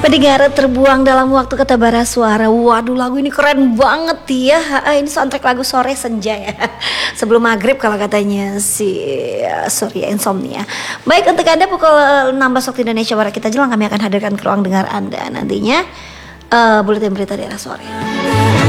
Pendengar terbuang dalam waktu kata bara suara. Waduh, lagu ini keren banget ya. Ini soundtrack lagu sore senja ya. Sebelum maghrib kalau katanya si sorry insomnia. Baik, untuk Anda pukul 16 waktu Indonesia Barat kita jelang kami akan hadirkan ke ruang dengar Anda nantinya buletin berita daerah sore.